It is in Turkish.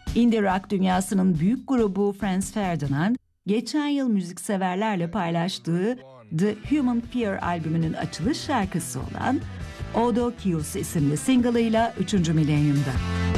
Indie rock dünyasının büyük grubu Franz Ferdinand, geçen yıl müzikseverlerle paylaştığı The Human Fear albümünün açılış şarkısı olan Odo Kius isimli single'ıyla 3. milenyumda.